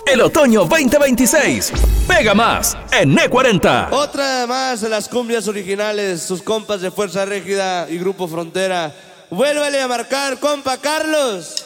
el otoño 2026. Pega más en E40. Otra más de las cumbias originales, sus compas de Fuerza Régida y Grupo Frontera. Vuélvale a marcar, compa Carlos.